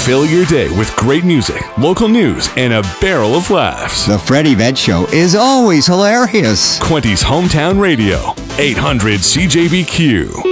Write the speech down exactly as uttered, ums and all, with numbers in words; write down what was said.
Fill your day with great music, local news, and a barrel of laughs. The Freddie Vett Show is always hilarious. Quinty's Hometown Radio, eight hundred C J B Q.